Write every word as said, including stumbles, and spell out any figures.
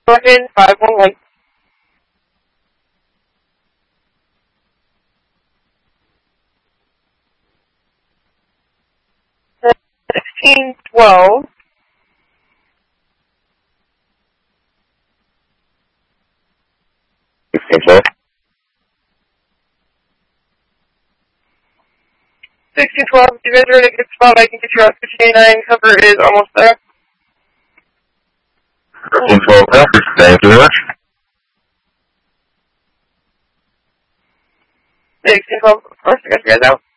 in five one one. Sixteen twelve. Sixteen twelve. Sixteen twelve. If you guys are in a good spot, I can get you out. Fifteen nine. Cover is almost there. Sixteen twelve. Thank you very much. Sixteen twelve. Of course, I got you guys out.